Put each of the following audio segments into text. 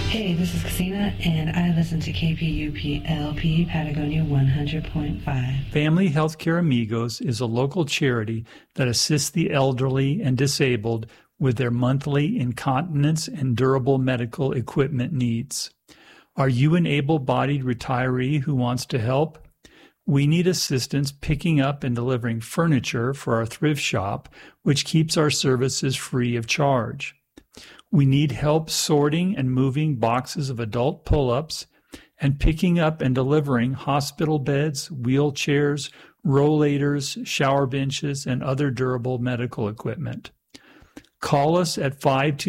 Hey, this is Christina, and I listen to KPUP-LP Patagonia 100.5. Family Healthcare Amigos is a local charity that assists the elderly and disabled with their monthly incontinence and durable medical equipment needs. Are you an able-bodied retiree who wants to help? We need assistance picking up and delivering furniture for our thrift shop, which keeps our services free of charge. We need help sorting and moving boxes of adult pull-ups and picking up and delivering hospital beds, wheelchairs, rollators, shower benches, and other durable medical equipment. Call us at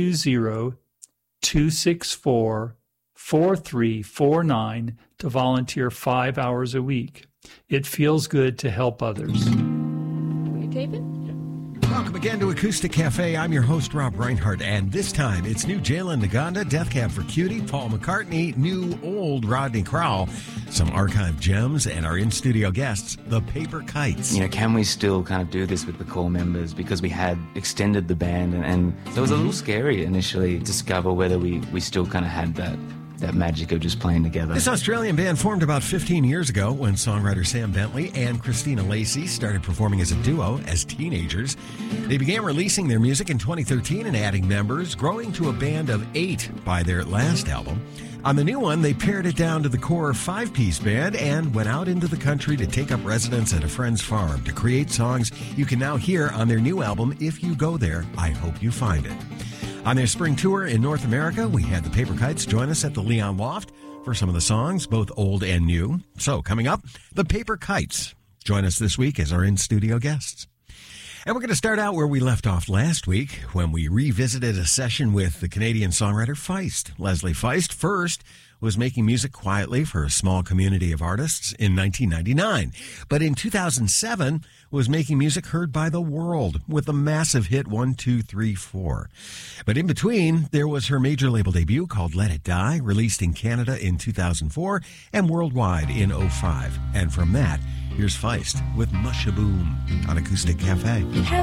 520-264-4349 to volunteer 5 hours a week. It feels good to help others. Are you taping? Welcome again to Acoustic Cafe. I'm your host, Rob Reinhardt, and this time it's new Jalen Naganda, Death Cab for Cutie, Paul McCartney, new old Rodney Crowell, some archive gems, and our in-studio guests, the Paper Kites. You know, can we still kind of do this with the core members? Because we had extended the band, and so it was a little scary initially to discover whether we still kind of had that magic of just playing together. This Australian band formed about 15 years ago when songwriter Sam Bentley and Christina Lacey started performing as a duo as teenagers. They began releasing their music in 2013 and adding members, growing to a band of 8 by their last album. On the new one, they pared it down to the core 5-piece band and went out into the country to take up residence at a friend's farm to create songs you can now hear on their new album, If You Go There, I Hope You Find It. On their spring tour in North America, we had the Paper Kites join us at the Leon Loft for some of the songs, both old and new. So, coming up, the Paper Kites join us this week as our in-studio guests. And we're going to start out where we left off last week when we revisited a session with the Canadian songwriter Feist. Leslie Feist first was making music quietly for a small community of artists in 1999. But in 2007, was making music heard by the world with the massive hit 1, 2, 3, 4. But in between, there was her major label debut called Let It Die, released in Canada in 2004 and worldwide in 2005. And from that, here's Feist with Mushaboom on Acoustic Cafe.